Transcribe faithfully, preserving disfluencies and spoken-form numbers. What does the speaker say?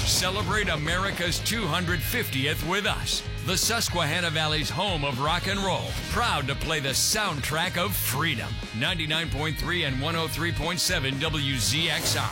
Celebrate America's two hundred fiftieth with us. The Susquehanna Valley's home of rock and roll. Proud to play the soundtrack of freedom. ninety-nine point three and one oh three point seven W Z X R.